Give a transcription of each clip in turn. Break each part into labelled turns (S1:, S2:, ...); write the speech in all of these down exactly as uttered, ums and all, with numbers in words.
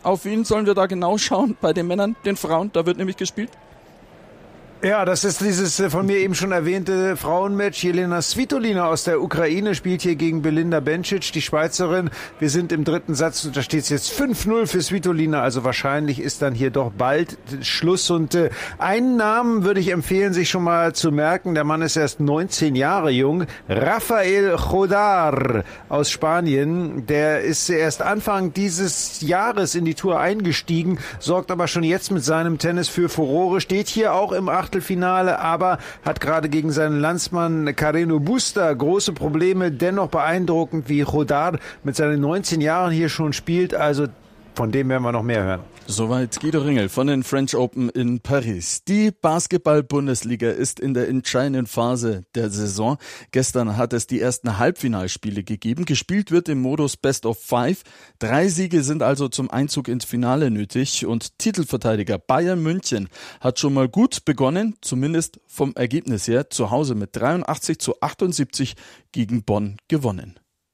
S1: Auf wen sollen wir da genau schauen? Bei den Männern, den Frauen, da wird nämlich gespielt.
S2: Ja, das ist dieses von mir eben schon erwähnte Frauenmatch. Jelena Svitolina aus der Ukraine spielt hier gegen Belinda Bencic, die Schweizerin. Wir sind im dritten Satz und da steht es jetzt fünf null für Svitolina. Also wahrscheinlich ist dann hier doch bald Schluss. Und äh, einen Namen würde ich empfehlen, sich schon mal zu merken. Der Mann ist erst neunzehn Jahre jung. Rafael Jodar aus Spanien. Der ist erst Anfang dieses Jahres in die Tour eingestiegen, sorgt aber schon jetzt mit seinem Tennis für Furore. Steht hier auch im Achtelfinale, aber hat gerade gegen seinen Landsmann Carreño Busta große Probleme. Dennoch beeindruckend, wie Jodar mit seinen neunzehn Jahren hier schon spielt. Also von dem werden wir noch mehr hören.
S1: Soweit Guido Ringel von den French Open in Paris. Die Basketball-Bundesliga ist in der entscheidenden Phase der Saison. Gestern hat es die ersten Halbfinalspiele gegeben. Gespielt wird im Modus Best of Five. Drei Siege sind also zum Einzug ins Finale nötig. Und Titelverteidiger Bayern München hat schon mal gut begonnen, zumindest vom Ergebnis her. Zu Hause mit dreiundachtzig zu achtundsiebzig gegen Bonn gewonnen.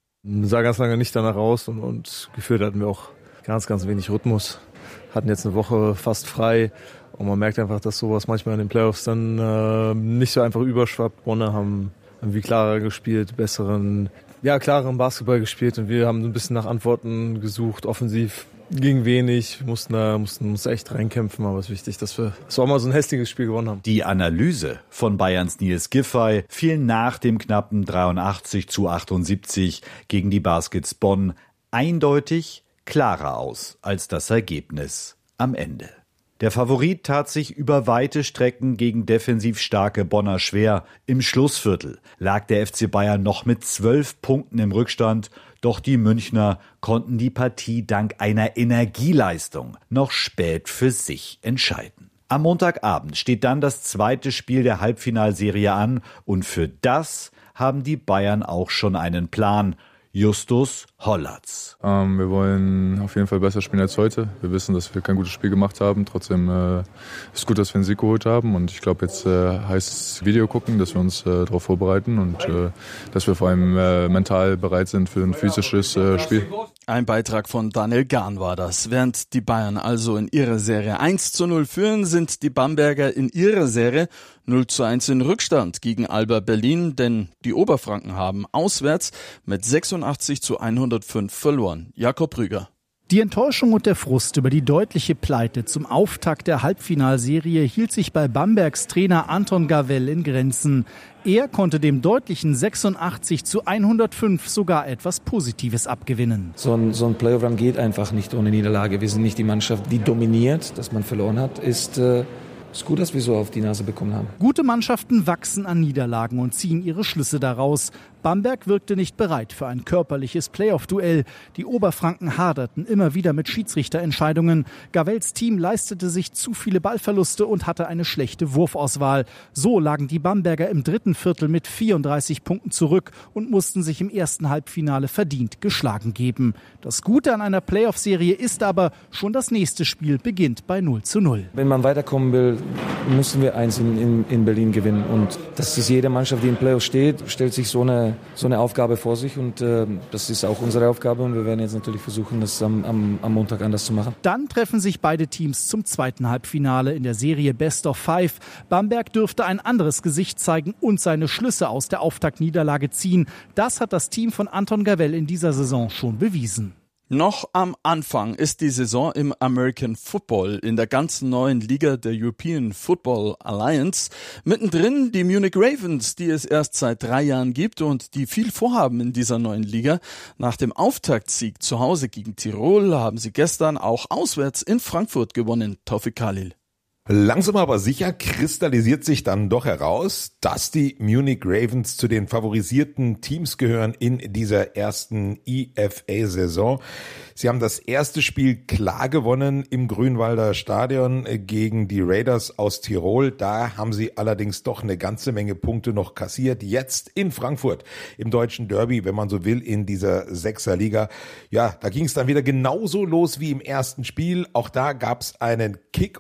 S3: Sah ganz lange nicht danach aus und, und gefühlt hatten wir auch ganz, ganz wenig Rhythmus. Hatten jetzt eine Woche fast frei und man merkt einfach, dass sowas manchmal in den Playoffs dann äh, nicht so einfach überschwappt. Bonner haben irgendwie klarer gespielt, besseren, ja klareren Basketball gespielt und wir haben ein bisschen nach Antworten gesucht, offensiv ging wenig, mussten da mussten uns echt reinkämpfen, aber es ist wichtig, dass wir so auch mal so ein hässliches Spiel gewonnen haben.
S4: Die Analyse von Bayerns Nils Giffey fiel nach dem knappen dreiundachtzig zu achtundsiebzig gegen die Baskets Bonn eindeutig klarer aus als das Ergebnis am Ende. Der Favorit tat sich über weite Strecken gegen defensiv starke Bonner schwer. Im Schlussviertel lag der F C Bayern noch mit zwölf Punkten im Rückstand, doch die Münchner konnten die Partie dank einer Energieleistung noch spät für sich entscheiden. Am Montagabend steht dann das zweite Spiel der Halbfinalserie an und für das haben die Bayern auch schon einen Plan. Justus Hollatz.
S5: Ähm, wir wollen auf jeden Fall besser spielen als heute. Wir wissen, dass wir kein gutes Spiel gemacht haben. Trotzdem äh, ist gut, dass wir einen Sieg geholt haben. Und ich glaube, jetzt äh, heißt es Video gucken, dass wir uns äh, darauf vorbereiten und äh, dass wir vor allem äh, mental bereit sind für ein physisches äh, Spiel.
S1: Ein Beitrag von Daniel Gahn war das. Während die Bayern also in ihrer Serie eins zu null führen, sind die Bamberger in ihrer Serie null zu eins in Rückstand gegen Alba Berlin, denn die Oberfranken haben auswärts mit sechsundachtzig zu hundertfünf verloren. Jakob Rüger.
S6: Die Enttäuschung und der Frust über die deutliche Pleite zum Auftakt der Halbfinalserie hielt sich bei Bambergs Trainer Anton Gavell in Grenzen. Er konnte dem deutlichen sechsundachtzig zu hundertfünf sogar etwas Positives abgewinnen.
S7: So ein, so ein Playoff-Run geht einfach nicht ohne Niederlage. Wir sind nicht die Mannschaft, die dominiert. Dass man verloren hat, ist... Äh Es ist gut, dass wir so auf die Nase bekommen haben.
S6: Gute Mannschaften wachsen an Niederlagen und ziehen ihre Schlüsse daraus. Bamberg wirkte nicht bereit für ein körperliches Playoff-Duell. Die Oberfranken haderten immer wieder mit Schiedsrichterentscheidungen. Gavells Team leistete sich zu viele Ballverluste und hatte eine schlechte Wurfauswahl. So lagen die Bamberger im dritten Viertel mit vierunddreißig Punkten zurück und mussten sich im ersten Halbfinale verdient geschlagen geben. Das Gute an einer Playoff-Serie ist aber, schon das nächste Spiel beginnt bei null zu null.
S7: Wenn man weiterkommen will, müssen wir eins in, in, in Berlin gewinnen. Und das ist jede Mannschaft, die im Playoff steht, stellt sich so eine, so eine Aufgabe vor sich. Und äh, das ist auch unsere Aufgabe. Und wir werden jetzt natürlich versuchen, das am, am, am Montag anders zu machen.
S6: Dann treffen sich beide Teams zum zweiten Halbfinale in der Serie Best of Five. Bamberg dürfte ein anderes Gesicht zeigen und seine Schlüsse aus der Auftaktniederlage ziehen. Das hat das Team von Anton Gavell in dieser Saison schon bewiesen.
S1: Noch am Anfang ist die Saison im American Football in der ganz neuen Liga der European Football Alliance. Mittendrin die Munich Ravens, die es erst seit drei Jahren gibt und die viel vorhaben in dieser neuen Liga. Nach dem Auftaktsieg zu Hause gegen Tirol haben sie gestern auch auswärts in Frankfurt gewonnen. Taufik Khalil.
S8: Langsam aber sicher kristallisiert sich dann doch heraus, dass die Munich Ravens zu den favorisierten Teams gehören in dieser ersten I F A-Saison. Sie haben das erste Spiel klar gewonnen im Grünwalder Stadion gegen die Raiders aus Tirol. Da haben sie allerdings doch eine ganze Menge Punkte noch kassiert. Jetzt in Frankfurt im deutschen Derby, wenn man so will, in dieser Sechserliga. Ja, da ging es dann wieder genauso los wie im ersten Spiel. Auch da gab es einen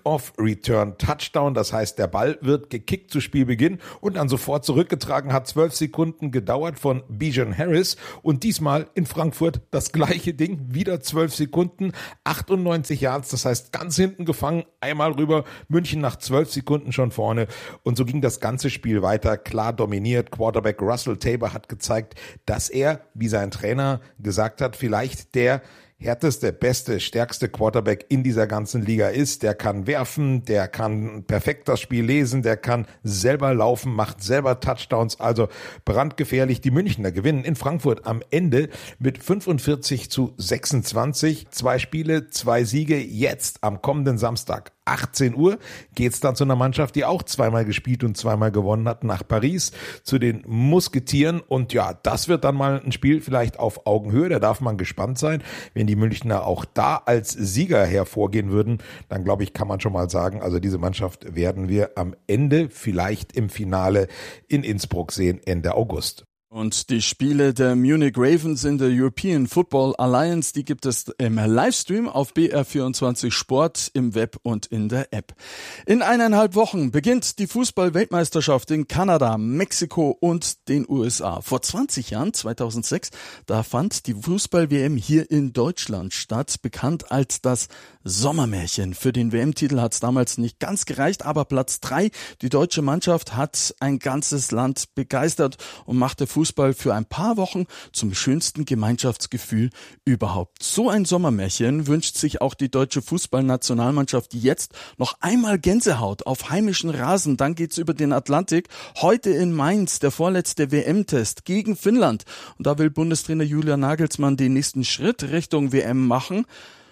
S8: Kick-Off-Return-Touchdown. Das heißt, der Ball wird gekickt zu Spielbeginn und dann sofort zurückgetragen. Hat zwölf Sekunden gedauert von Bijan Harris. Und diesmal in Frankfurt das gleiche Ding wieder zwölf Sekunden, achtundneunzig Yards, das heißt ganz hinten gefangen, einmal rüber, München nach zwölf Sekunden schon vorne und so ging das ganze Spiel weiter, klar dominiert. Quarterback Russell Tabor hat gezeigt, dass er, wie sein Trainer gesagt hat, vielleicht der härteste, beste, stärkste Quarterback in dieser ganzen Liga ist. Der kann werfen, der kann perfekt das Spiel lesen, der kann selber laufen, macht selber Touchdowns, also brandgefährlich. Die Münchner gewinnen in Frankfurt am Ende mit fünfundvierzig zu sechsundzwanzig. Zwei Spiele, zwei Siege. Jetzt am kommenden Samstag achtzehn Uhr geht's dann zu einer Mannschaft, die auch zweimal gespielt und zweimal gewonnen hat, nach Paris, zu den Musketieren. Und ja, das wird dann mal ein Spiel vielleicht auf Augenhöhe. Da darf man gespannt sein. Wenn die Münchner auch da als Sieger hervorgehen würden, dann glaube ich, kann man schon mal sagen, also diese Mannschaft werden wir am Ende vielleicht im Finale in Innsbruck sehen, Ende August.
S1: Und die Spiele der Munich Ravens in der European Football Alliance, die gibt es im Livestream auf B R vierundzwanzig Sport, im Web und in der App. In eineinhalb Wochen beginnt die Fußball-Weltmeisterschaft in Kanada, Mexiko und den U S A. Vor zwanzig Jahren, zweitausendsechs, da fand die Fußball-W M hier in Deutschland statt, bekannt als das Sommermärchen. Für den W M-Titel hat es damals nicht ganz gereicht, aber Platz drei. Die deutsche Mannschaft hat ein ganzes Land begeistert und machte Fußball für ein paar Wochen zum schönsten Gemeinschaftsgefühl überhaupt. So ein Sommermärchen wünscht sich auch die deutsche Fußballnationalmannschaft jetzt noch einmal Gänsehaut auf heimischen Rasen. Dann geht's über den Atlantik. Heute in Mainz der vorletzte W M-Test gegen Finnland. Und da will Bundestrainer Julian Nagelsmann den nächsten Schritt Richtung W M machen.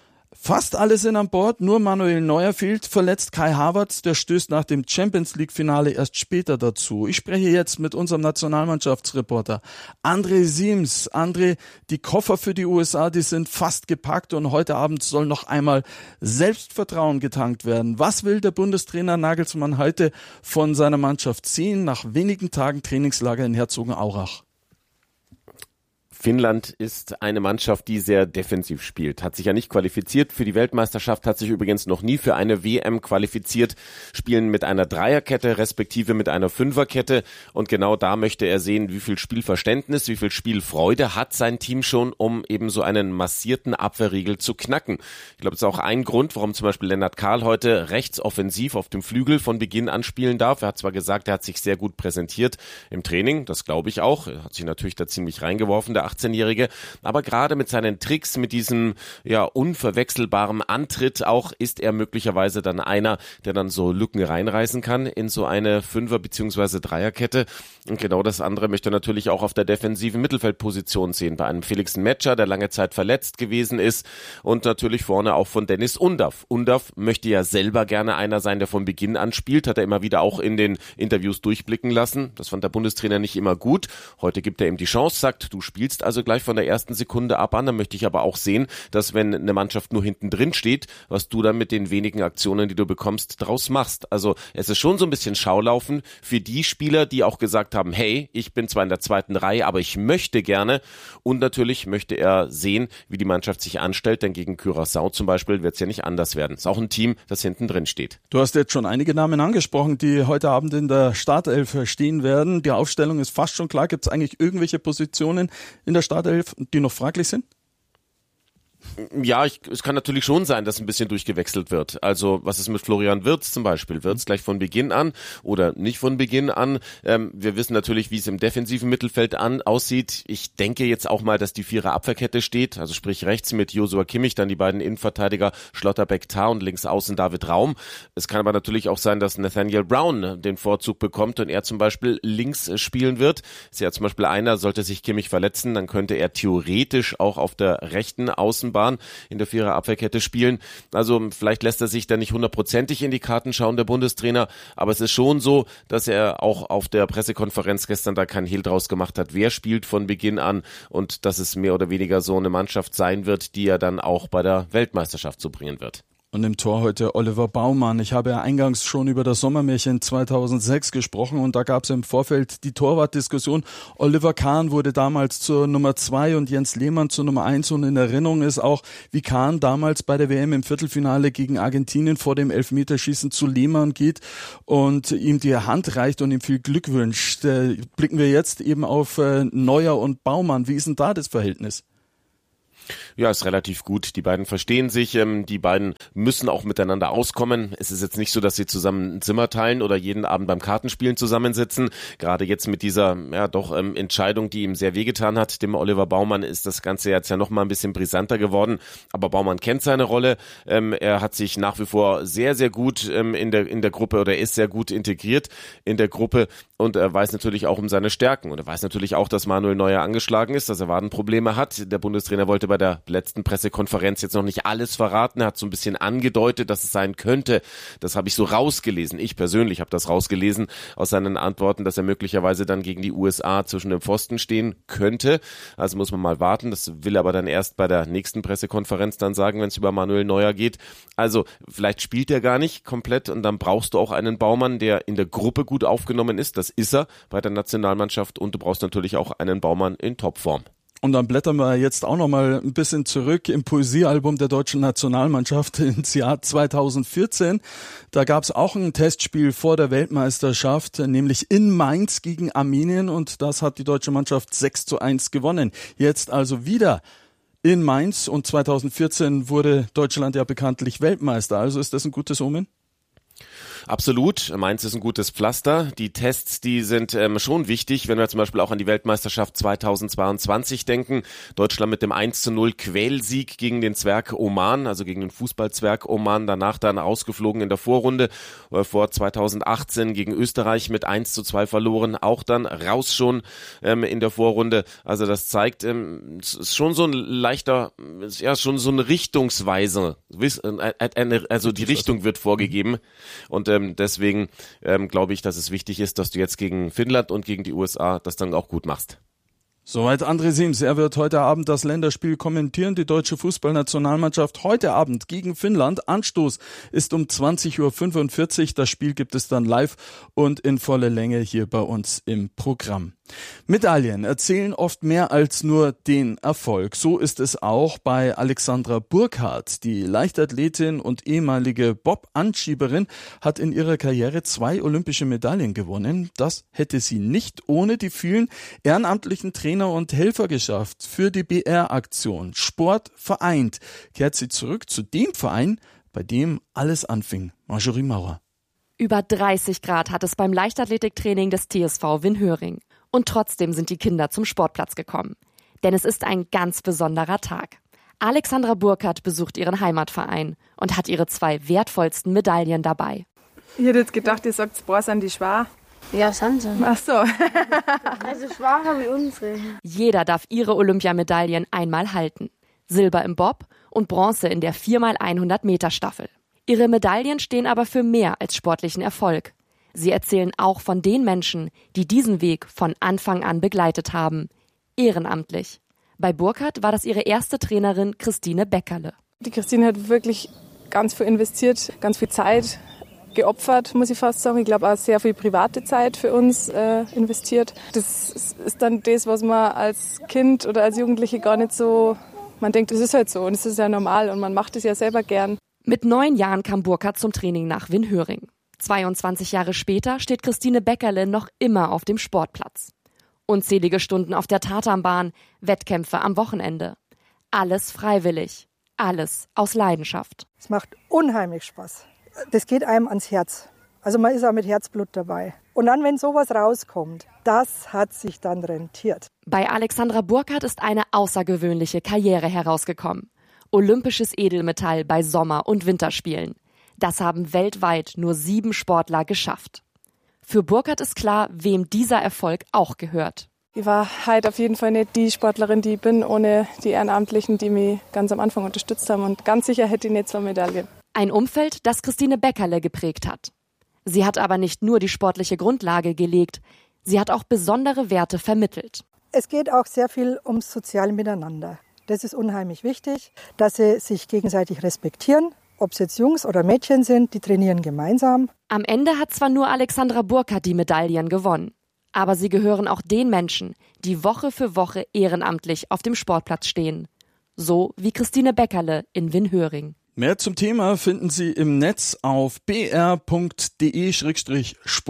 S1: Fast alle sind an Bord, nur Manuel Neuer fehlt verletzt. Kai Havertz, der stößt nach dem Champions-League-Finale erst später dazu. Ich spreche jetzt mit unserem Nationalmannschaftsreporter André Siems. André, die Koffer für die U S A, die sind fast gepackt und heute Abend soll noch einmal Selbstvertrauen getankt werden. Was will der Bundestrainer Nagelsmann heute von seiner Mannschaft sehen nach wenigen Tagen Trainingslager in Herzogenaurach?
S9: Finnland ist eine Mannschaft, die sehr defensiv spielt. Hat sich ja nicht qualifiziert für die Weltmeisterschaft, hat sich übrigens noch nie für eine W M qualifiziert, spielen mit einer Dreierkette respektive mit einer Fünferkette und genau da möchte er sehen, wie viel Spielverständnis, wie viel Spielfreude hat sein Team schon, um eben so einen massierten Abwehrriegel zu knacken. Ich glaube, das ist auch ein Grund, warum zum Beispiel Lennart Kahl heute rechts offensiv auf dem Flügel von Beginn an spielen darf. Er hat zwar gesagt, er hat sich sehr gut präsentiert im Training, das glaube ich auch. Er hat sich natürlich da ziemlich reingeworfen, der achtzehnjährige, aber gerade mit seinen Tricks, mit diesem ja unverwechselbaren Antritt auch, ist er möglicherweise dann einer, der dann so Lücken reinreißen kann in so eine Fünfer- bzw. Dreierkette. Und genau das andere möchte er natürlich auch auf der defensiven Mittelfeldposition sehen, bei einem Felix Metscher, der lange Zeit verletzt gewesen ist und natürlich vorne auch von Dennis Undav. Undav möchte ja selber gerne einer sein, der von Beginn an spielt, hat er immer wieder auch in den Interviews durchblicken lassen. Das fand der Bundestrainer nicht immer gut. Heute gibt er ihm die Chance, sagt, du spielst also gleich von der ersten Sekunde ab an. Dann möchte ich aber auch sehen, dass wenn eine Mannschaft nur hinten drin steht, was du dann mit den wenigen Aktionen, die du bekommst, draus machst. Also es ist schon so ein bisschen Schaulaufen für die Spieler, die auch gesagt haben, hey, ich bin zwar in der zweiten Reihe, aber ich möchte gerne. Und natürlich möchte er sehen, wie die Mannschaft sich anstellt, denn gegen Curaçao zum Beispiel wird es ja nicht anders werden. Es ist auch ein Team, das hinten drin steht.
S1: Du hast jetzt schon einige Namen angesprochen, die heute Abend in der Startelf stehen werden. Die Aufstellung ist fast schon klar. Gibt es eigentlich irgendwelche Positionen in der Startelf, die noch fraglich sind?
S9: Ja, ich, es kann natürlich schon sein, dass ein bisschen durchgewechselt wird. Also was ist mit Florian Wirtz zum Beispiel? Wirtz gleich von Beginn an oder nicht von Beginn an? Ähm, wir wissen natürlich, wie es im defensiven Mittelfeld an aussieht. Ich denke jetzt auch mal, dass die Vierer-Abwehrkette steht, also sprich rechts mit Joshua Kimmich, dann die beiden Innenverteidiger Schlotterbeck-Tah und links außen David Raum. Es kann aber natürlich auch sein, dass Nathaniel Brown den Vorzug bekommt und er zum Beispiel links spielen wird. Ist ja zum Beispiel einer, sollte sich Kimmich verletzen, dann könnte er theoretisch auch auf der rechten Außenbahn in der Vierer-Abwehrkette spielen. Also vielleicht lässt er sich da nicht hundertprozentig in die Karten schauen, der Bundestrainer, aber es ist schon so, dass er auch auf der Pressekonferenz gestern da kein Hehl draus gemacht hat, wer spielt von Beginn an und dass es mehr oder weniger so eine Mannschaft sein wird, die er dann auch bei der Weltmeisterschaft so bringen wird.
S1: Und im Tor heute Oliver Baumann. Ich habe ja eingangs schon über das Sommermärchen zweitausendsechs gesprochen und da gab es im Vorfeld die Torwartdiskussion. Oliver Kahn wurde damals zur Nummer zwei und Jens Lehmann zur Nummer eins und in Erinnerung ist auch, wie Kahn damals bei der W M im Viertelfinale gegen Argentinien vor dem Elfmeterschießen zu Lehmann geht und ihm die Hand reicht und ihm viel Glück wünscht. Blicken wir jetzt eben auf Neuer und Baumann. Wie ist denn da das Verhältnis?
S9: Ja, ist relativ gut. Die beiden verstehen sich, ähm, die beiden müssen auch miteinander auskommen. Es ist jetzt nicht so, dass sie zusammen ein Zimmer teilen oder jeden Abend beim Kartenspielen zusammensitzen. Gerade jetzt mit dieser, ja doch, ähm, Entscheidung, die ihm sehr wehgetan hat, dem Oliver Baumann, ist das Ganze jetzt ja noch mal ein bisschen brisanter geworden. Aber Baumann kennt seine Rolle. Ähm, er hat sich nach wie vor sehr, sehr gut ähm, in der in der Gruppe oder ist sehr gut integriert in der Gruppe und er weiß natürlich auch um seine Stärken. Und er weiß natürlich auch, dass Manuel Neuer angeschlagen ist, dass er Wadenprobleme hat. Der Bundestrainer wollte bei der letzten Pressekonferenz jetzt noch nicht alles verraten. Er hat so ein bisschen angedeutet, dass es sein könnte. Das habe ich so rausgelesen. Ich persönlich habe das rausgelesen aus seinen Antworten, dass er möglicherweise dann gegen die U S A zwischen dem Pfosten stehen könnte. Also muss man mal warten. Das will er aber dann erst bei der nächsten Pressekonferenz dann sagen, wenn es über Manuel Neuer geht. Also vielleicht spielt er gar nicht komplett und dann brauchst du auch einen Baumann, der in der Gruppe gut aufgenommen ist. Das ist er bei der Nationalmannschaft und du brauchst natürlich auch einen Baumann in Topform.
S1: Und dann blättern wir jetzt auch noch mal ein bisschen zurück im Poesiealbum der deutschen Nationalmannschaft ins Jahr zweitausendvierzehn. Da gab es auch ein Testspiel vor der Weltmeisterschaft, nämlich in Mainz gegen Armenien und das hat die deutsche Mannschaft sechs zu eins gewonnen. Jetzt also wieder in Mainz und zweitausendvierzehn wurde Deutschland ja bekanntlich Weltmeister. Also ist das ein gutes Omen?
S9: Absolut. Mainz ist ein gutes Pflaster. Die Tests, die sind ähm, schon wichtig, wenn wir zum Beispiel auch an die Weltmeisterschaft zweitausendzweiundzwanzig denken. Deutschland mit dem eins zu null Quälsieg gegen den Zwerg Oman, also gegen den Fußballzwerg Oman, danach dann rausgeflogen in der Vorrunde, äh, vor zweitausendachtzehn gegen Österreich mit eins zu zwei verloren, auch dann raus schon ähm, in der Vorrunde. Also das zeigt, ähm, es ist schon so ein leichter, ja schon so eine Richtungsweise, also die Richtung wird vorgegeben und ähm, deswegen ähm, glaube ich, dass es wichtig ist, dass du jetzt gegen Finnland und gegen die U S A das dann auch gut machst.
S1: Soweit André Siems. Er wird heute Abend das Länderspiel kommentieren. Die deutsche Fußballnationalmannschaft heute Abend gegen Finnland. Anstoß ist um zwanzig Uhr fünfundvierzig. Das Spiel gibt es dann live und in voller Länge hier bei uns im Programm. Medaillen erzählen oft mehr als nur den Erfolg. So ist es auch bei Alexandra Burkhardt. Die Leichtathletin und ehemalige Bob-Anschieberin hat in ihrer Karriere zwei olympische Medaillen gewonnen. Das hätte sie nicht ohne die vielen ehrenamtlichen Trainer und Helfer geschafft. Für die B R-Aktion Sport vereint kehrt sie zurück zu dem Verein, bei dem alles anfing. Marjorie Maurer.
S10: Über dreißig Grad hat es beim Leichtathletiktraining des T S V Winhöring. Und trotzdem sind die Kinder zum Sportplatz gekommen. Denn es ist ein ganz besonderer Tag. Alexandra Burkhardt besucht ihren Heimatverein und hat ihre zwei wertvollsten Medaillen dabei.
S11: Ich hätte jetzt gedacht, ihr sagt, Spaß an die Schwa.
S12: Ja, sind sie.
S11: Ach so.
S12: Also Schwa habe ich unsere.
S10: Jeder darf ihre Olympiamedaillen einmal halten. Silber im Bob und Bronze in der vier mal hundert Meter Staffel. Ihre Medaillen stehen aber für mehr als sportlichen Erfolg. Sie erzählen auch von den Menschen, die diesen Weg von Anfang an begleitet haben. Ehrenamtlich. Bei Burkhardt war das ihre erste Trainerin Christine Beckerle.
S11: Die Christine hat wirklich ganz viel investiert, ganz viel Zeit geopfert, muss ich fast sagen. Ich glaube auch sehr viel private Zeit für uns äh, investiert. Das ist dann das, was man als Kind oder als Jugendliche gar nicht so, man denkt, es ist halt so und es ist ja normal und man macht es ja selber gern.
S10: Mit neun Jahren kam Burkhardt zum Training nach Winhöring. zweiundzwanzig Jahre später steht Christine Beckerle noch immer auf dem Sportplatz. Unzählige Stunden auf der Tatanbahn, Wettkämpfe am Wochenende. Alles freiwillig, alles aus Leidenschaft.
S13: Es macht unheimlich Spaß. Das geht einem ans Herz. Also man ist auch mit Herzblut dabei. Und dann, wenn sowas rauskommt, das hat sich dann rentiert.
S10: Bei Alexandra Burkhardt ist eine außergewöhnliche Karriere herausgekommen. Olympisches Edelmetall bei Sommer- und Winterspielen. Das haben weltweit nur sieben Sportler geschafft. Für Burkhardt ist klar, wem dieser Erfolg auch gehört.
S11: Ich war halt auf jeden Fall nicht die Sportlerin, die ich bin, ohne die Ehrenamtlichen, die mich ganz am Anfang unterstützt haben. Und ganz sicher hätte ich nicht zwei Medaillen.
S10: Ein Umfeld, das Christine Beckerle geprägt hat. Sie hat aber nicht nur die sportliche Grundlage gelegt, sie hat auch besondere Werte vermittelt.
S13: Es geht auch sehr viel ums soziale Miteinander. Das ist unheimlich wichtig, dass sie sich gegenseitig respektieren. Ob es jetzt Jungs oder Mädchen sind, die trainieren gemeinsam.
S10: Am Ende hat zwar nur Alexandra Burkhardt die Medaillen gewonnen, aber sie gehören auch den Menschen, die Woche für Woche ehrenamtlich auf dem Sportplatz stehen. So wie Christine Beckerle in Winhöring.
S1: Mehr zum Thema finden Sie im Netz auf b r punkt d e Schrägstrich Sport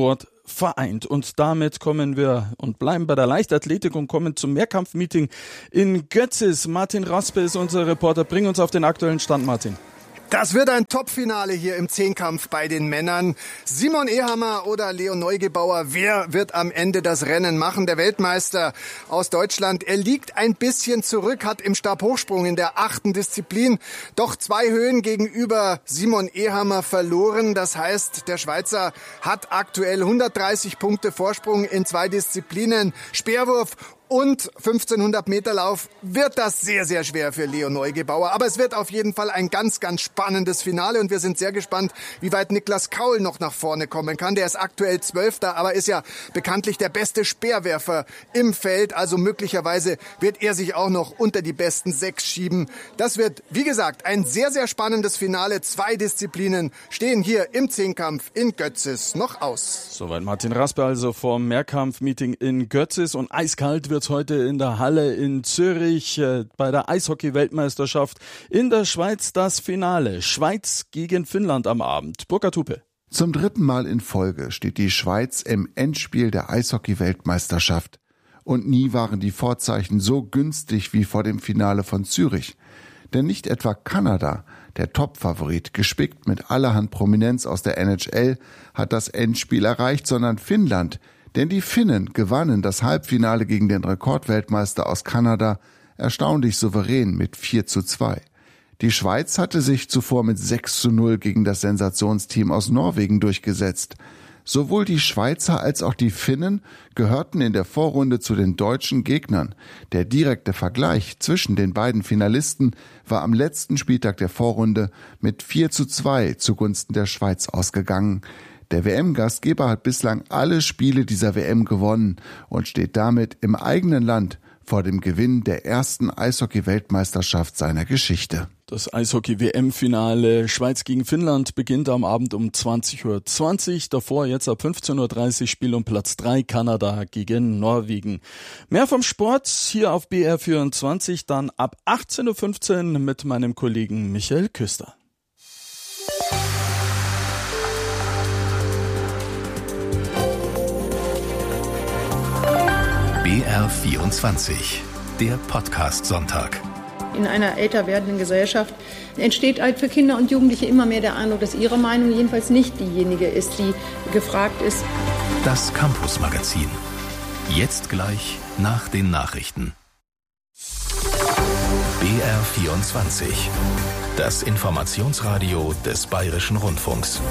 S1: vereint. Und damit kommen wir und bleiben bei der Leichtathletik und kommen zum Mehrkampfmeeting in Götzis. Martin Raspe ist unser Reporter. Bring uns auf den aktuellen Stand, Martin.
S14: Das wird ein Topfinale hier im Zehnkampf bei den Männern. Simon Ehammer oder Leon Neugebauer, wer wird am Ende das Rennen machen? Der Weltmeister aus Deutschland, er liegt ein bisschen zurück, hat im Stabhochsprung in der achten Disziplin doch zwei Höhen gegenüber Simon Ehammer verloren. Das heißt, der Schweizer hat aktuell hundertdreißig Punkte Vorsprung in zwei Disziplinen. Speerwurf und fünfzehnhundert Meter Lauf wird das sehr, sehr schwer für Leon Neugebauer. Aber es wird auf jeden Fall ein ganz, ganz spannendes Finale und wir sind sehr gespannt, wie weit Niklas Kaul noch nach vorne kommen kann. Der ist aktuell Zwölfter, aber ist ja bekanntlich der beste Speerwerfer im Feld. Also möglicherweise wird er sich auch noch unter die besten sechs schieben. Das wird, wie gesagt, ein sehr, sehr spannendes Finale. Zwei Disziplinen stehen hier im Zehnkampf in Götzis noch aus.
S1: Soweit Martin Raspe also vom Mehrkampf-Meeting in Götzis und eiskalt wird heute in der Halle in Zürich äh, bei der Eishockey-Weltmeisterschaft in der Schweiz das Finale. Schweiz gegen Finnland am Abend. Burkhard Hupe.
S15: Zum dritten Mal in Folge steht die Schweiz im Endspiel der Eishockey-Weltmeisterschaft. Und nie waren die Vorzeichen so günstig wie vor dem Finale von Zürich. Denn nicht etwa Kanada, der Topfavorit, gespickt mit allerhand Prominenz aus der N H L, hat das Endspiel erreicht, sondern Finnland. Denn die Finnen gewannen das Halbfinale gegen den Rekordweltmeister aus Kanada erstaunlich souverän mit vier zu zwei. Die Schweiz hatte sich zuvor mit sechs zu null gegen das Sensationsteam aus Norwegen durchgesetzt. Sowohl die Schweizer als auch die Finnen gehörten in der Vorrunde zu den deutschen Gegnern. Der direkte Vergleich zwischen den beiden Finalisten war am letzten Spieltag der Vorrunde mit vier zu zwei zugunsten der Schweiz ausgegangen. Der W M-Gastgeber hat bislang alle Spiele dieser W M gewonnen und steht damit im eigenen Land vor dem Gewinn der ersten Eishockey-Weltmeisterschaft seiner Geschichte.
S1: Das Eishockey-W M-Finale Schweiz gegen Finnland beginnt am Abend um zwanzig Uhr zwanzig. Davor jetzt ab fünfzehn Uhr dreißig Spiel um Platz drei Kanada gegen Norwegen. Mehr vom Sport hier auf B R vierundzwanzig, dann ab achtzehn Uhr fünfzehn mit meinem Kollegen Michael Küster.
S16: B R vierundzwanzig, der Podcast-Sonntag.
S17: In einer älter werdenden Gesellschaft entsteht halt für Kinder und Jugendliche immer mehr der Eindruck, dass ihre Meinung jedenfalls nicht diejenige ist, die gefragt ist.
S16: Das Campus-Magazin. Jetzt gleich nach den Nachrichten. B R vierundzwanzig, das Informationsradio des Bayerischen Rundfunks.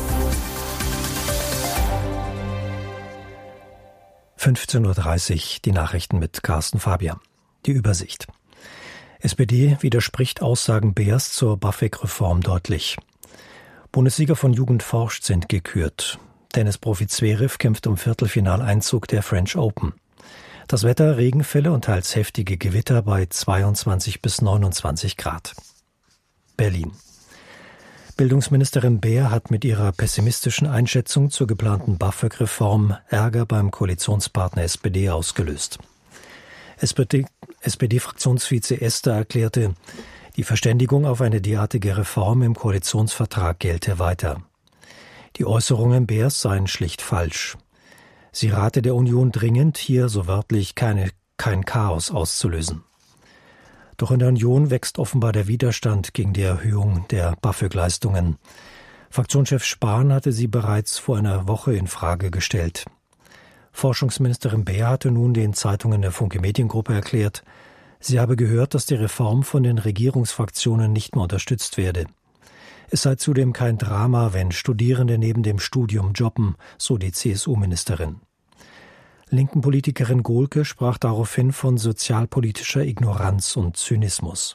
S18: fünfzehn Uhr dreißig, die Nachrichten mit Carsten Fabian. Die Übersicht. S P D widerspricht Aussagen Beers zur BAföG-Reform deutlich. Bundessieger von Jugend forscht sind gekürt. Tennisprofi Zverev kämpft um Viertelfinaleinzug der French Open. Das Wetter, Regenfälle und teils heftige Gewitter bei zweiundzwanzig bis neunundzwanzig Grad. Berlin. Bildungsministerin Beer hat mit ihrer pessimistischen Einschätzung zur geplanten BAföG-Reform Ärger beim Koalitionspartner S P D ausgelöst. S P D, S P D-Fraktionsvize Ester erklärte, die Verständigung auf eine derartige Reform im Koalitionsvertrag gelte weiter. Die Äußerungen Beers seien schlicht falsch. Sie rate der Union dringend, hier so wörtlich keine, kein Chaos auszulösen. Doch in der Union wächst offenbar der Widerstand gegen die Erhöhung der BAföG-Leistungen. Fraktionschef Spahn hatte sie bereits vor einer Woche in Frage gestellt. Forschungsministerin Beer hatte nun den Zeitungen der Funke Mediengruppe erklärt, sie habe gehört, dass die Reform von den Regierungsfraktionen nicht mehr unterstützt werde. Es sei zudem kein Drama, wenn Studierende neben dem Studium jobben, so die C S U-Ministerin. Linken Politikerin Gohlke sprach daraufhin von sozialpolitischer Ignoranz und Zynismus.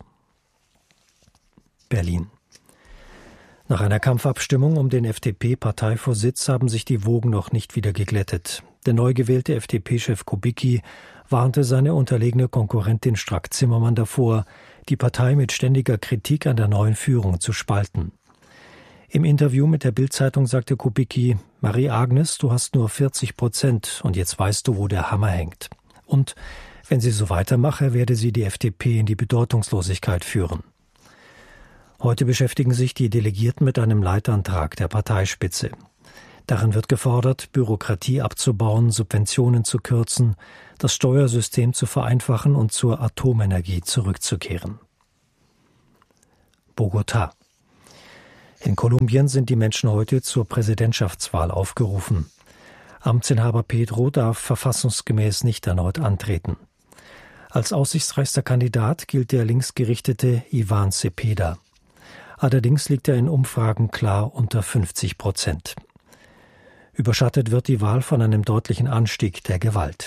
S18: Berlin. Nach einer Kampfabstimmung um den F D P-Parteivorsitz haben sich die Wogen noch nicht wieder geglättet. Der neu gewählte F D P-Chef Kubicki warnte seine unterlegene Konkurrentin Strack-Zimmermann davor, die Partei mit ständiger Kritik an der neuen Führung zu spalten. Im Interview mit der Bild-Zeitung sagte Kubicki, Marie-Agnes, du hast nur vierzig Prozent und jetzt weißt du, wo der Hammer hängt. Und wenn sie so weitermache, werde sie die F D P in die Bedeutungslosigkeit führen. Heute beschäftigen sich die Delegierten mit einem Leitantrag der Parteispitze. Darin wird gefordert, Bürokratie abzubauen, Subventionen zu kürzen, das Steuersystem zu vereinfachen und zur Atomenergie zurückzukehren. Bogotá. In Kolumbien sind die Menschen heute zur Präsidentschaftswahl aufgerufen. Amtsinhaber Petro darf verfassungsgemäß nicht erneut antreten. Als aussichtsreichster Kandidat gilt der linksgerichtete Iván Cepeda. Allerdings liegt er in Umfragen klar unter fünfzig Prozent. Überschattet wird die Wahl von einem deutlichen Anstieg der Gewalt.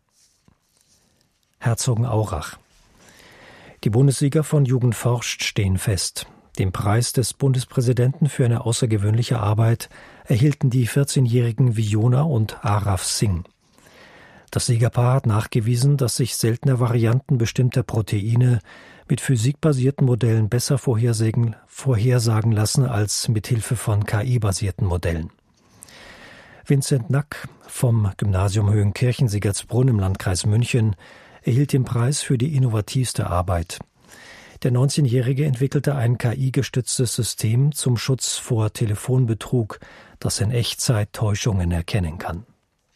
S18: Herzogenaurach. Die Bundessieger von Jugend forscht stehen fest. Den Preis des Bundespräsidenten für eine außergewöhnliche Arbeit erhielten die vierzehnjährigen Viona und Araf Singh. Das Siegerpaar hat nachgewiesen, dass sich seltene Varianten bestimmter Proteine mit physikbasierten Modellen besser vorhersagen, vorhersagen lassen als mit Hilfe von K I-basierten Modellen. Vincent Nack vom Gymnasium Höhenkirchen-Siegertsbrunn im Landkreis München erhielt den Preis für die innovativste Arbeit. Der neunzehnjährige entwickelte ein K I-gestütztes System zum Schutz vor Telefonbetrug, das in Echtzeit Täuschungen erkennen kann.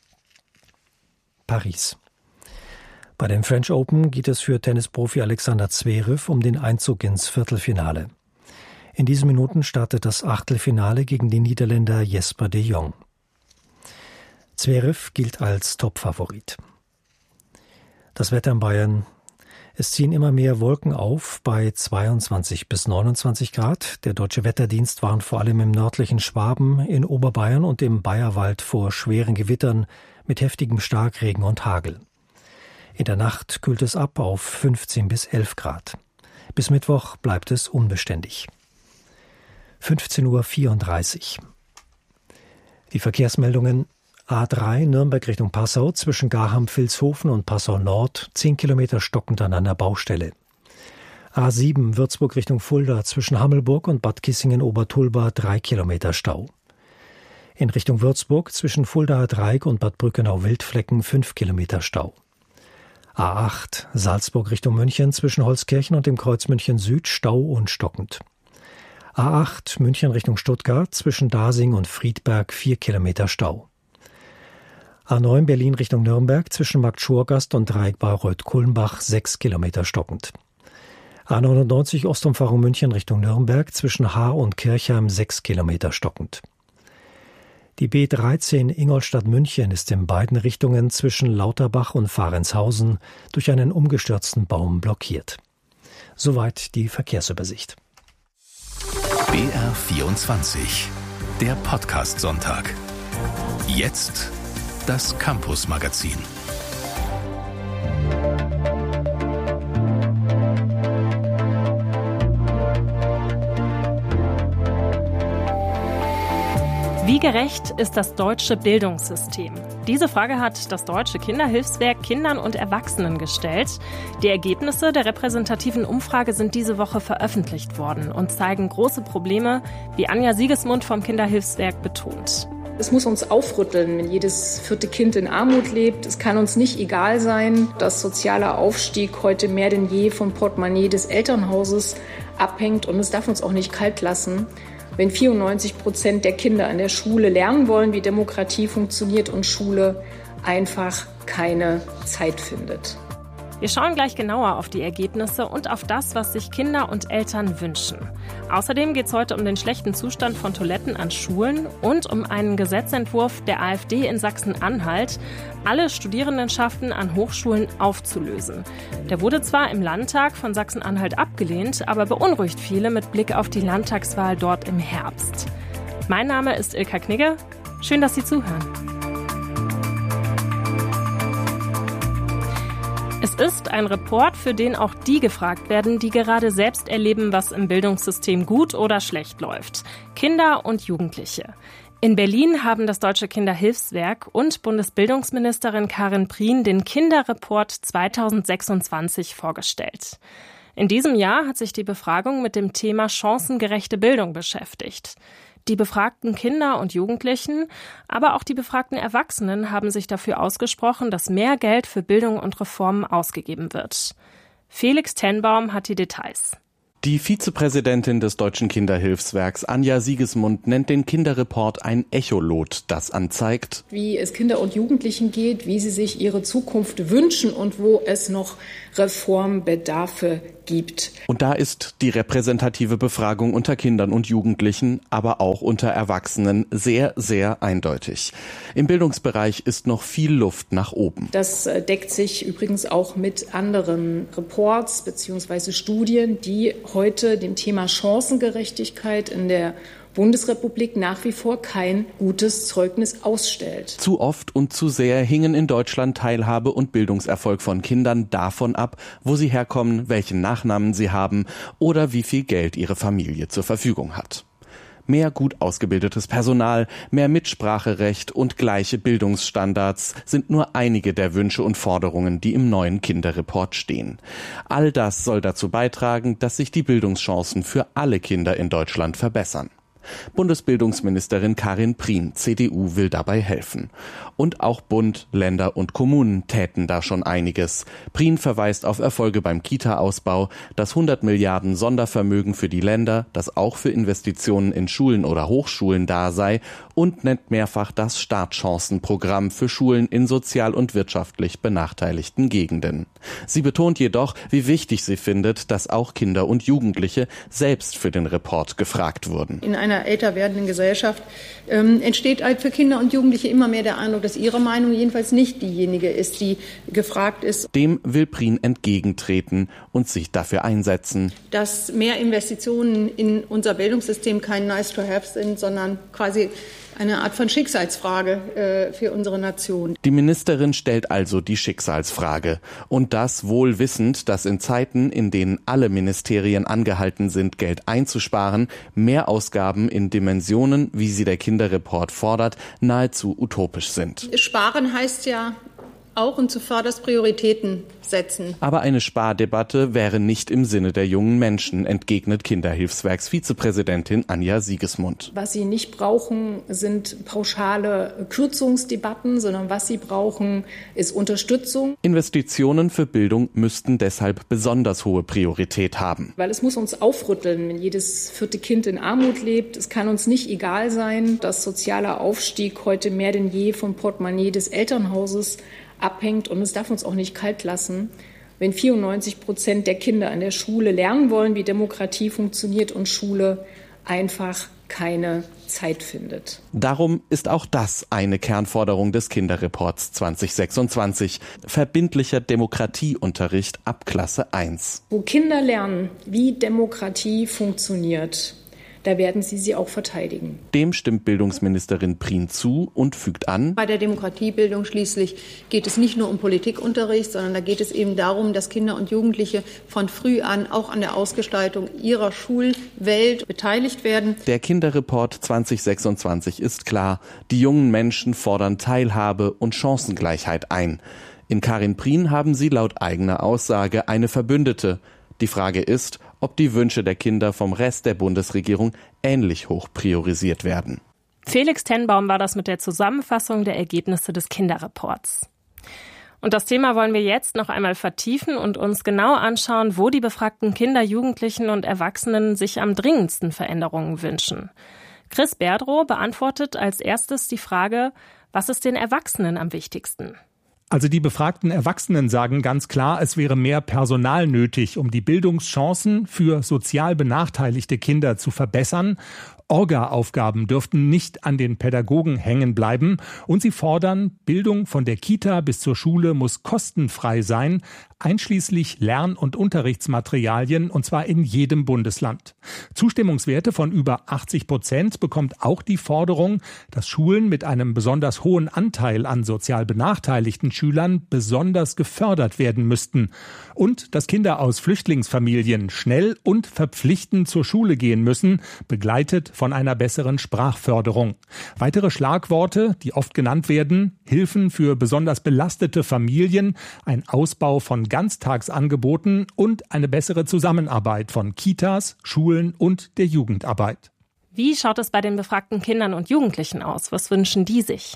S18: Paris. Bei den French Open geht es für Tennisprofi Alexander Zverev um den Einzug ins Viertelfinale. In diesen Minuten startet das Achtelfinale gegen den Niederländer Jesper de Jong. Zverev gilt als Topfavorit. Das Wetter in Bayern. Es ziehen immer mehr Wolken auf bei zweiundzwanzig bis neunundzwanzig Grad. Der Deutsche Wetterdienst warnt vor allem im nördlichen Schwaben, in Oberbayern und im Bayerwald vor schweren Gewittern mit heftigem Starkregen und Hagel. In der Nacht kühlt es ab auf fünfzehn bis elf Grad. Bis Mittwoch bleibt es unbeständig. fünfzehn Uhr vierunddreißig. Die Verkehrsmeldungen: A drei Nürnberg Richtung Passau zwischen Garham-Vilshofen und Passau Nord, zehn Kilometer stockend an einer Baustelle. A sieben Würzburg Richtung Fulda zwischen Hammelburg und Bad Kissingen-Obertulba, drei Kilometer Stau. In Richtung Würzburg zwischen Fuldaer Dreieck und Bad Brückenau-Wildflecken, fünf Kilometer Stau. A acht Salzburg Richtung München zwischen Holzkirchen und dem Kreuz München Süd, Stau und stockend. A acht München Richtung Stuttgart zwischen Dasing und Friedberg, vier Kilometer Stau. A neun Berlin Richtung Nürnberg zwischen Markt Schurgast und Dreieck Bayreuth-Kulmbach, sechs Kilometer stockend. A neunundneunzig Ostumfahrung München Richtung Nürnberg zwischen Haar und Kirchheim, sechs Kilometer stockend. Die B dreizehn Ingolstadt-München ist in beiden Richtungen zwischen Lauterbach und Fahrenshausen durch einen umgestürzten Baum blockiert. Soweit die Verkehrsübersicht.
S16: B R vierundzwanzig, der Podcast-Sonntag. Jetzt das Campus-Magazin.
S19: Wie gerecht ist das deutsche Bildungssystem? Diese Frage hat das Deutsche Kinderhilfswerk Kindern und Erwachsenen gestellt. Die Ergebnisse der repräsentativen Umfrage sind diese Woche veröffentlicht worden und zeigen große Probleme, wie Anja Siegesmund vom Kinderhilfswerk betont.
S20: Es muss uns aufrütteln, wenn jedes vierte Kind in Armut lebt. Es kann uns nicht egal sein, dass sozialer Aufstieg heute mehr denn je vom Portemonnaie des Elternhauses abhängt. Und es darf uns auch nicht kalt lassen, wenn vierundneunzig Prozent der Kinder an der Schule lernen wollen, wie Demokratie funktioniert und Schule einfach keine Zeit findet.
S19: Wir schauen gleich genauer auf die Ergebnisse und auf das, was sich Kinder und Eltern wünschen. Außerdem geht es heute um den schlechten Zustand von Toiletten an Schulen und um einen Gesetzentwurf der AfD in Sachsen-Anhalt, alle Studierendenschaften an Hochschulen aufzulösen. Der wurde zwar im Landtag von Sachsen-Anhalt abgelehnt, aber beunruhigt viele mit Blick auf die Landtagswahl dort im Herbst. Mein Name ist Ilka Knigge. Schön, dass Sie zuhören. Es ist ein Report, für den auch die gefragt werden, die gerade selbst erleben, was im Bildungssystem gut oder schlecht läuft. Kinder und Jugendliche. In Berlin haben das Deutsche Kinderhilfswerk und Bundesbildungsministerin Karin Prien den Kinderreport zweitausendsechsundzwanzig vorgestellt. In diesem Jahr hat sich die Befragung mit dem Thema chancengerechte Bildung beschäftigt. Die befragten Kinder und Jugendlichen, aber auch die befragten Erwachsenen haben sich dafür ausgesprochen, dass mehr Geld für Bildung und Reformen ausgegeben wird. Felix Tenbaum hat die Details.
S21: Die Vizepräsidentin des Deutschen Kinderhilfswerks Anja Siegesmund nennt den Kinderreport ein Echolot, das anzeigt,
S20: wie es Kinder und Jugendlichen geht, wie sie sich ihre Zukunft wünschen und wo es noch Reformbedarfe gibt.
S21: Und da ist die repräsentative Befragung unter Kindern und Jugendlichen, aber auch unter Erwachsenen sehr, sehr eindeutig. Im Bildungsbereich ist noch viel Luft nach oben.
S20: Das deckt sich übrigens auch mit anderen Reports bzw. Studien, die heute dem Thema Chancengerechtigkeit in der Bundesrepublik nach wie vor kein gutes Zeugnis ausstellt.
S21: Zu oft und zu sehr hingen in Deutschland Teilhabe und Bildungserfolg von Kindern davon ab, wo sie herkommen, welchen Nachnamen sie haben oder wie viel Geld ihre Familie zur Verfügung hat. Mehr gut ausgebildetes Personal, mehr Mitspracherecht und gleiche Bildungsstandards sind nur einige der Wünsche und Forderungen, die im neuen Kinderreport stehen. All das soll dazu beitragen, dass sich die Bildungschancen für alle Kinder in Deutschland verbessern. Bundesbildungsministerin Karin Prien, C D U, will dabei helfen. Und auch Bund, Länder und Kommunen täten da schon einiges. Prien verweist auf Erfolge beim Kita-Ausbau, das hundert Milliarden Sondervermögen für die Länder, das auch für Investitionen in Schulen oder Hochschulen da sei, und nennt mehrfach das Startchancenprogramm für Schulen in sozial und wirtschaftlich benachteiligten Gegenden. Sie betont jedoch, wie wichtig sie findet, dass auch Kinder und Jugendliche selbst für den Report gefragt wurden.
S17: In einer älter werdenden Gesellschaft ähm, entsteht halt für Kinder und Jugendliche immer mehr der Eindruck, dass ihre Meinung jedenfalls nicht diejenige ist, die gefragt ist.
S21: Dem will Prien entgegentreten und sich dafür einsetzen,
S17: dass mehr Investitionen in unser Bildungssystem kein nice to have sind, sondern quasi eine Art von Schicksalsfrage äh, für unsere Nation.
S21: Die Ministerin stellt also die Schicksalsfrage. Und das wohl wissend, dass in Zeiten, in denen alle Ministerien angehalten sind, Geld einzusparen, mehr Ausgaben in Dimensionen, wie sie der Kinderreport fordert, nahezu utopisch sind.
S17: Sparen heißt ja auch und zuvörderst Prioritäten setzen.
S21: Aber eine Spardebatte wäre nicht im Sinne der jungen Menschen, entgegnet Kinderhilfswerks-Vizepräsidentin Anja Siegesmund.
S20: Was sie nicht brauchen, sind pauschale Kürzungsdebatten, sondern was sie brauchen, ist Unterstützung.
S21: Investitionen für Bildung müssten deshalb besonders hohe Priorität haben.
S20: Weil es muss uns aufrütteln, wenn jedes vierte Kind in Armut lebt. Es kann uns nicht egal sein, dass sozialer Aufstieg heute mehr denn je vom Portemonnaie des Elternhauses abhängt, und es darf uns auch nicht kalt lassen, wenn vierundneunzig Prozent der Kinder an der Schule lernen wollen, wie Demokratie funktioniert, und Schule einfach keine Zeit findet.
S21: Darum ist auch das eine Kernforderung des Kinderreports zwanzig sechsundzwanzig. Verbindlicher Demokratieunterricht ab Klasse eins.
S20: Wo Kinder lernen, wie Demokratie funktioniert, da werden sie sie auch verteidigen.
S21: Dem stimmt Bildungsministerin Prien zu und fügt an:
S17: Bei der Demokratiebildung schließlich geht es nicht nur um Politikunterricht, sondern da geht es eben darum, dass Kinder und Jugendliche von früh an auch an der Ausgestaltung ihrer Schulwelt beteiligt werden.
S21: Der Kinderreport zwanzig sechsundzwanzig ist klar. Die jungen Menschen fordern Teilhabe und Chancengleichheit ein. In Karin Prien haben sie laut eigener Aussage eine Verbündete. Die Frage ist, ob die Wünsche der Kinder vom Rest der Bundesregierung ähnlich hoch priorisiert werden.
S19: Felix Tenbaum war das mit der Zusammenfassung der Ergebnisse des Kinderreports. Und das Thema wollen wir jetzt noch einmal vertiefen und uns genau anschauen, wo die befragten Kinder, Jugendlichen und Erwachsenen sich am dringendsten Veränderungen wünschen. Chris Berdrow beantwortet als erstes die Frage, was ist den Erwachsenen am wichtigsten?
S22: Also die befragten Erwachsenen sagen ganz klar, es wäre mehr Personal nötig, um die Bildungschancen für sozial benachteiligte Kinder zu verbessern. Orga-Aufgaben dürften nicht an den Pädagogen hängen bleiben. Und sie fordern, Bildung von der Kita bis zur Schule muss kostenfrei sein, einschließlich Lern- und Unterrichtsmaterialien, und zwar in jedem Bundesland. Zustimmungswerte von über achtzig Prozent bekommt auch die Forderung, dass Schulen mit einem besonders hohen Anteil an sozial benachteiligten Schülern besonders gefördert werden müssten. Und dass Kinder aus Flüchtlingsfamilien schnell und verpflichtend zur Schule gehen müssen, begleitet von einer besseren Sprachförderung. Weitere Schlagworte, die oft genannt werden: Hilfen für besonders belastete Familien, ein Ausbau von Ganztagsangeboten und eine bessere Zusammenarbeit von Kitas, Schulen und der Jugendarbeit.
S19: Wie schaut es bei den befragten Kindern und Jugendlichen aus? Was wünschen die sich?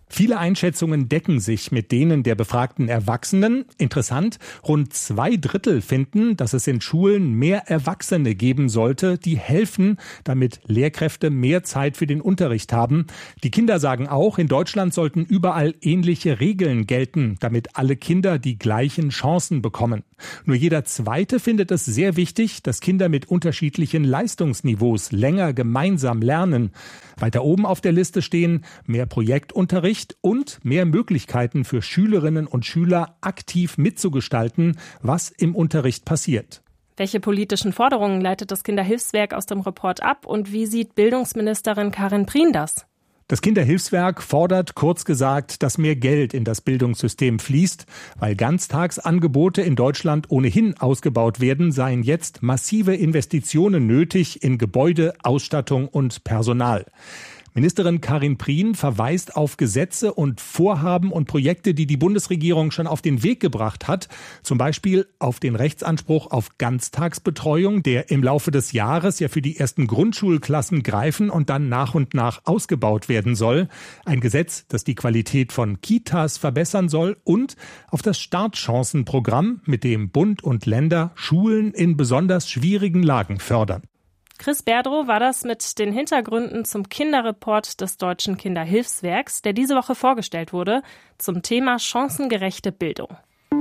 S22: Viele Einschätzungen decken sich mit denen der befragten Erwachsenen. Interessant, rund zwei Drittel finden, dass es in Schulen mehr Erwachsene geben sollte, die helfen, damit Lehrkräfte mehr Zeit für den Unterricht haben. Die Kinder sagen auch, in Deutschland sollten überall ähnliche Regeln gelten, damit alle Kinder die gleichen Chancen bekommen. Nur jeder Zweite findet es sehr wichtig, dass Kinder mit unterschiedlichen Leistungsniveaus länger gemeinsam lernen. Weiter oben auf der Liste stehen mehr Projektunterricht und mehr Möglichkeiten für Schülerinnen und Schüler, aktiv mitzugestalten, was im Unterricht passiert.
S19: Welche politischen Forderungen leitet das Kinderhilfswerk aus dem Report ab und wie sieht Bildungsministerin Karin Prien das?
S22: Das Kinderhilfswerk fordert, kurz gesagt, dass mehr Geld in das Bildungssystem fließt. Weil Ganztagsangebote in Deutschland ohnehin ausgebaut werden, seien jetzt massive Investitionen nötig in Gebäude, Ausstattung und Personal. Ministerin Karin Prien verweist auf Gesetze und Vorhaben und Projekte, die die Bundesregierung schon auf den Weg gebracht hat. Zum Beispiel auf den Rechtsanspruch auf Ganztagsbetreuung, der im Laufe des Jahres ja für die ersten Grundschulklassen greifen und dann nach und nach ausgebaut werden soll. Ein Gesetz, das die Qualität von Kitas verbessern soll, und auf das Startchancenprogramm, mit dem Bund und Länder Schulen in besonders schwierigen Lagen fördern.
S19: Chris Berdrow war das mit den Hintergründen zum Kinderreport des Deutschen Kinderhilfswerks, der diese Woche vorgestellt wurde, zum Thema chancengerechte Bildung.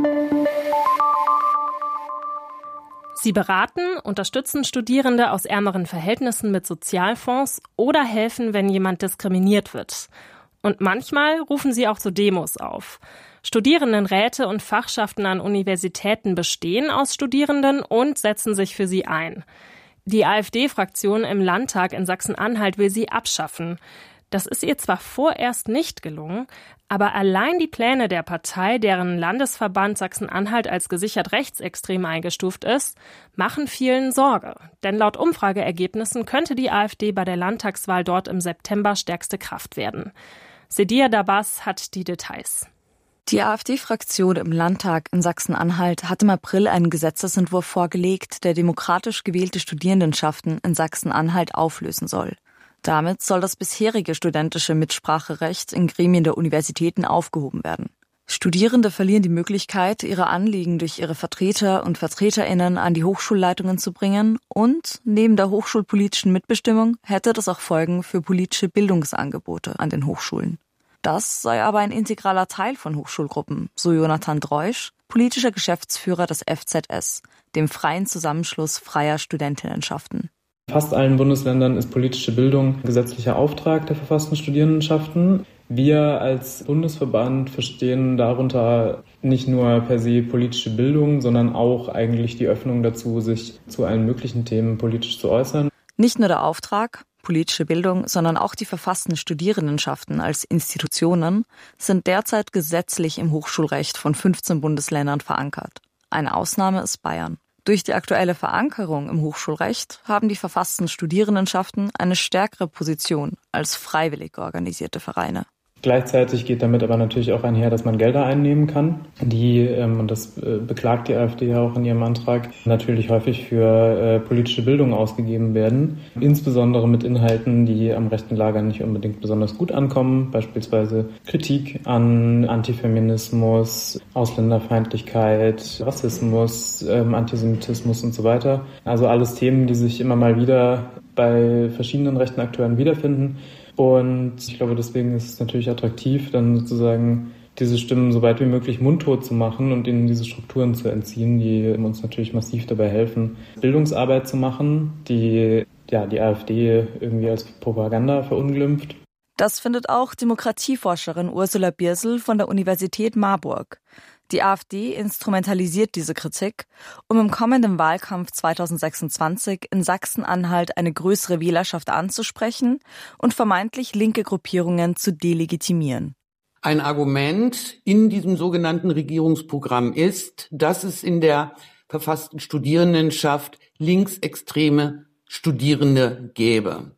S19: Sie beraten, unterstützen Studierende aus ärmeren Verhältnissen mit Sozialfonds oder helfen, wenn jemand diskriminiert wird. Und manchmal rufen sie auch zu Demos auf. Studierendenräte und Fachschaften an Universitäten bestehen aus Studierenden und setzen sich für sie ein. Die AfD-Fraktion im Landtag in Sachsen-Anhalt will sie abschaffen. Das ist ihr zwar vorerst nicht gelungen, aber allein die Pläne der Partei, deren Landesverband Sachsen-Anhalt als gesichert rechtsextrem eingestuft ist, machen vielen Sorge. Denn laut Umfrageergebnissen könnte die AfD bei der Landtagswahl dort im September stärkste Kraft werden. Sedia Dabas hat die Details.
S2: Die AfD-Fraktion im Landtag in Sachsen-Anhalt hat im April einen Gesetzesentwurf vorgelegt, der demokratisch gewählte Studierendenschaften in Sachsen-Anhalt auflösen soll. Damit soll das bisherige studentische Mitspracherecht in Gremien der Universitäten aufgehoben werden. Studierende verlieren die Möglichkeit, ihre Anliegen durch ihre Vertreter und VertreterInnen an die Hochschulleitungen zu bringen, und neben der hochschulpolitischen Mitbestimmung hätte das auch Folgen für politische Bildungsangebote an den Hochschulen. Das sei aber ein integraler Teil von Hochschulgruppen, so Jonathan Dreusch, politischer Geschäftsführer des F Z S, dem Freien Zusammenschluss freier Studentinnenschaften.
S3: In fast allen Bundesländern ist politische Bildung gesetzlicher Auftrag der verfassten Studierendenschaften. Wir als Bundesverband verstehen darunter nicht nur per se politische Bildung, sondern auch eigentlich die Öffnung dazu, sich zu allen möglichen Themen politisch zu äußern.
S2: Nicht nur der Auftrag, politische Bildung, sondern auch die verfassten Studierendenschaften als Institutionen sind derzeit gesetzlich im Hochschulrecht von fünfzehn Bundesländern verankert. Eine Ausnahme ist Bayern. Durch die aktuelle Verankerung im Hochschulrecht haben die verfassten Studierendenschaften eine stärkere Position als freiwillig organisierte Vereine.
S3: Gleichzeitig geht damit aber natürlich auch einher, dass man Gelder einnehmen kann, die, ähm, und das äh, beklagt die AfD ja auch in ihrem Antrag, natürlich häufig für äh, politische Bildung ausgegeben werden. Insbesondere mit Inhalten, die am rechten Lager nicht unbedingt besonders gut ankommen, beispielsweise Kritik an Antifeminismus, Ausländerfeindlichkeit, Rassismus, ähm, Antisemitismus und so weiter. Also alles Themen, die sich immer mal wieder bei verschiedenen rechten Akteuren wiederfinden. Und ich glaube, deswegen ist es natürlich attraktiv, dann sozusagen diese Stimmen so weit wie möglich mundtot zu machen und ihnen diese Strukturen zu entziehen, die uns natürlich massiv dabei helfen, Bildungsarbeit zu machen, die ja die AfD irgendwie als Propaganda verunglimpft.
S2: Das findet auch Demokratieforscherin Ursula Biersel von der Universität Marburg. Die AfD instrumentalisiert diese Kritik, um im kommenden Wahlkampf zweitausendsechsundzwanzig in Sachsen-Anhalt eine größere Wählerschaft anzusprechen und vermeintlich linke Gruppierungen zu delegitimieren.
S23: Ein Argument in diesem sogenannten Regierungsprogramm ist, dass es in der verfassten Studierendenschaft linksextreme Studierende gäbe.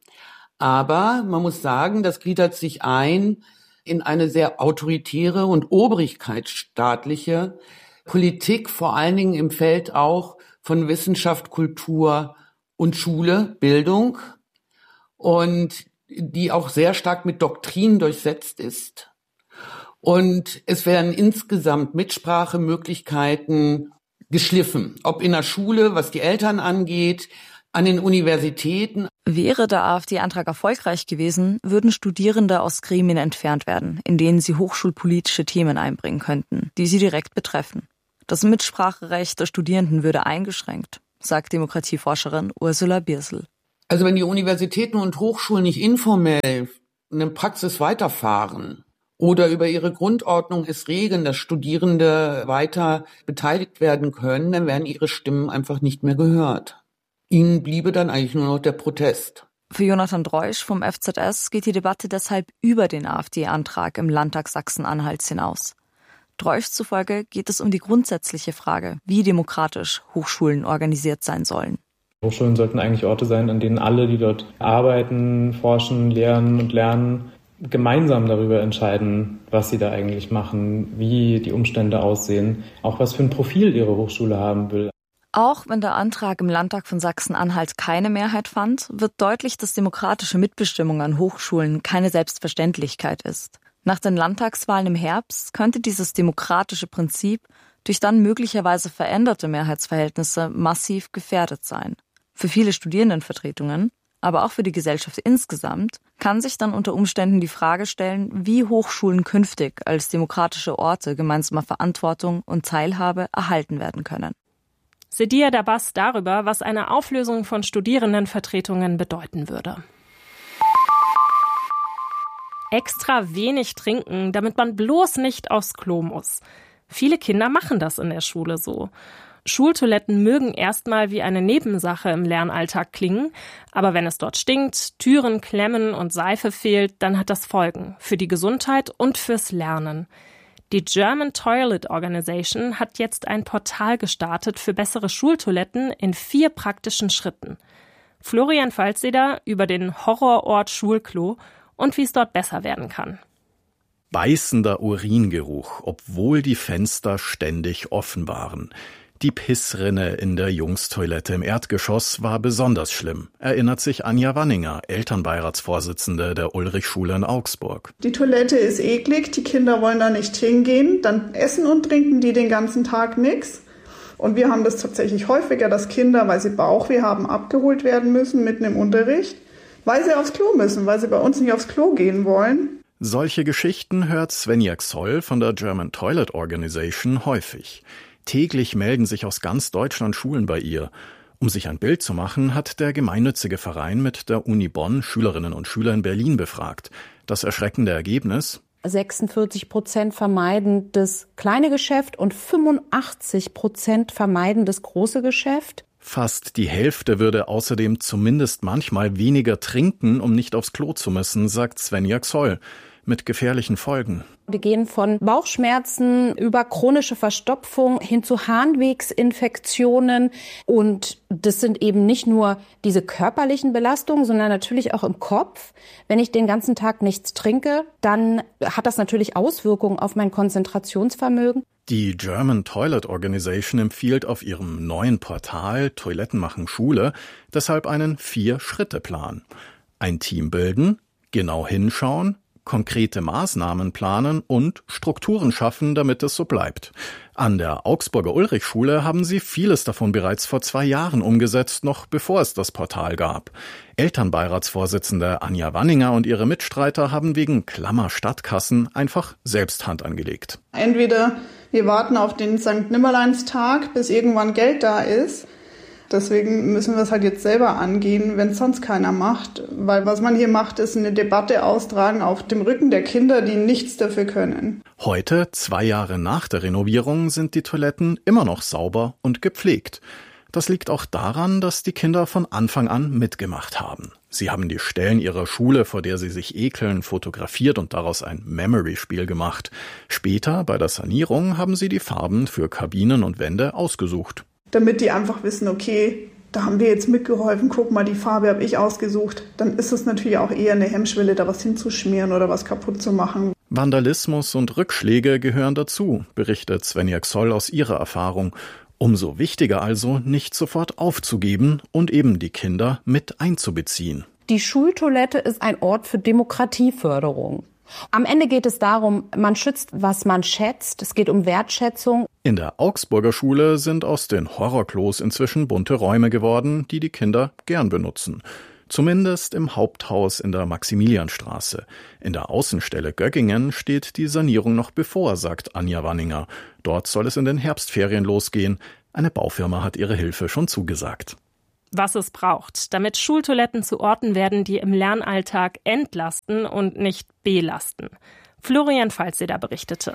S23: Aber man muss sagen, das gliedert sich ein in eine sehr autoritäre und obrigkeitsstaatliche Politik, vor allen Dingen im Feld auch von Wissenschaft, Kultur und Schule, Bildung, und die auch sehr stark mit Doktrinen durchsetzt ist. Und es werden insgesamt Mitsprachemöglichkeiten geschliffen. Ob in der Schule, was die Eltern angeht, an den Universitäten.
S2: Wäre der AfD-Antrag erfolgreich gewesen, würden Studierende aus Gremien entfernt werden, in denen sie hochschulpolitische Themen einbringen könnten, die sie direkt betreffen. Das Mitspracherecht der Studierenden würde eingeschränkt, sagt Demokratieforscherin Ursula Birsel.
S23: Also wenn die Universitäten und Hochschulen nicht informell eine Praxis weiterfahren oder über ihre Grundordnung es regeln, dass Studierende weiter beteiligt werden können, dann werden ihre Stimmen einfach nicht mehr gehört. Ihnen bliebe dann eigentlich nur noch der Protest.
S2: Für Jonathan Dreusch vom F Z S geht die Debatte deshalb über den AfD-Antrag im Landtag Sachsen-Anhalts hinaus. Dreusch zufolge geht es um die grundsätzliche Frage, wie demokratisch Hochschulen organisiert sein sollen.
S3: Hochschulen sollten eigentlich Orte sein, an denen alle, die dort arbeiten, forschen, lehren und lernen, gemeinsam darüber entscheiden, was sie da eigentlich machen, wie die Umstände aussehen, auch was für ein Profil ihre Hochschule haben will.
S2: Auch wenn der Antrag im Landtag von Sachsen-Anhalt keine Mehrheit fand, wird deutlich, dass demokratische Mitbestimmung an Hochschulen keine Selbstverständlichkeit ist. Nach den Landtagswahlen im Herbst könnte dieses demokratische Prinzip durch dann möglicherweise veränderte Mehrheitsverhältnisse massiv gefährdet sein. Für viele Studierendenvertretungen, aber auch für die Gesellschaft insgesamt, kann sich dann unter Umständen die Frage stellen, wie Hochschulen künftig als demokratische Orte gemeinsamer Verantwortung und Teilhabe erhalten werden können.
S19: Sedia Dabas darüber, was eine Auflösung von Studierendenvertretungen bedeuten würde. Extra wenig trinken, damit man bloß nicht aufs Klo muss. Viele Kinder machen das in der Schule so. Schultoiletten mögen erstmal wie eine Nebensache im Lernalltag klingen, aber wenn es dort stinkt, Türen klemmen und Seife fehlt, dann hat das Folgen für die Gesundheit und fürs Lernen. Die German Toilet Organization hat jetzt ein Portal gestartet für bessere Schultoiletten in vier praktischen Schritten. Florian Falzeder über den Horrorort Schulklo und wie es dort besser werden kann.
S1: Beißender Uringeruch, obwohl die Fenster ständig offen waren. Die Pissrinne in der Jungstoilette im Erdgeschoss war besonders schlimm, erinnert sich Anja Wanninger, Elternbeiratsvorsitzende der Ulrichschule in Augsburg.
S4: Die Toilette ist eklig, die Kinder wollen da nicht hingehen, dann essen und trinken die den ganzen Tag nichts. Und wir haben das tatsächlich häufiger, dass Kinder, weil sie Bauchweh haben, abgeholt werden müssen mitten im Unterricht, weil sie aufs Klo müssen, weil sie bei uns nicht aufs Klo gehen wollen.
S1: Solche Geschichten hört Svenja Xoll von der German Toilet Organization häufig. Täglich melden sich aus ganz Deutschland Schulen bei ihr. Um sich ein Bild zu machen, hat der gemeinnützige Verein mit der Uni Bonn Schülerinnen und Schüler in Berlin befragt. Das erschreckende Ergebnis:
S5: sechsundvierzig Prozent vermeiden das kleine Geschäft und fünfundachtzig Prozent vermeiden das große Geschäft.
S1: Fast die Hälfte würde außerdem zumindest manchmal weniger trinken, um nicht aufs Klo zu müssen, sagt Svenja Xoll. Mit gefährlichen Folgen.
S5: Wir gehen von Bauchschmerzen über chronische Verstopfung hin zu Harnwegsinfektionen. Und das sind eben nicht nur diese körperlichen Belastungen, sondern natürlich auch im Kopf. Wenn ich den ganzen Tag nichts trinke, dann hat das natürlich Auswirkungen auf mein Konzentrationsvermögen.
S1: Die German Toilet Organization empfiehlt auf ihrem neuen Portal Toiletten machen Schule deshalb einen Vier-Schritte-Plan. Ein Team bilden, genau hinschauen, konkrete Maßnahmen planen und Strukturen schaffen, damit es so bleibt. An der Augsburger Ulrichschule haben sie vieles davon bereits vor zwei Jahren umgesetzt, noch bevor es das Portal gab. Elternbeiratsvorsitzende Anja Wanninger und ihre Mitstreiter haben wegen Klammer Stadtkassen einfach selbst Hand angelegt.
S4: Entweder wir warten auf den Sankt Nimmerleinstag, bis irgendwann Geld da ist. Deswegen müssen wir es halt jetzt selber angehen, wenn es sonst keiner macht. Weil was man hier macht, ist eine Debatte austragen auf dem Rücken der Kinder, die nichts dafür können.
S1: Heute, zwei Jahre nach der Renovierung, sind die Toiletten immer noch sauber und gepflegt. Das liegt auch daran, dass die Kinder von Anfang an mitgemacht haben. Sie haben die Stellen ihrer Schule, vor der sie sich ekeln, fotografiert und daraus ein Memory-Spiel gemacht. Später, bei der Sanierung, haben sie die Farben für Kabinen und Wände ausgesucht.
S4: Damit die einfach wissen, okay, da haben wir jetzt mitgeholfen, guck mal, die Farbe habe ich ausgesucht. Dann ist es natürlich auch eher eine Hemmschwelle, da was hinzuschmieren oder was kaputt zu machen.
S1: Vandalismus und Rückschläge gehören dazu, berichtet Svenja Xoll aus ihrer Erfahrung. Umso wichtiger also, nicht sofort aufzugeben und eben die Kinder mit einzubeziehen.
S5: Die Schultoilette ist ein Ort für Demokratieförderung. Am Ende geht es darum, man schützt, was man schätzt. Es geht um Wertschätzung.
S6: In der Augsburger Schule sind aus den Horrorklos inzwischen bunte Räume geworden, die die Kinder gern benutzen. Zumindest im Haupthaus in der Maximilianstraße. In der Außenstelle Göggingen steht die Sanierung noch bevor, sagt Anja Wanninger. Dort soll es in den Herbstferien losgehen. Eine Baufirma hat ihre Hilfe schon zugesagt.
S19: Was es braucht, damit Schultoiletten zu Orten werden, die im Lernalltag entlasten und nicht belasten. Florian Falzeder berichtete.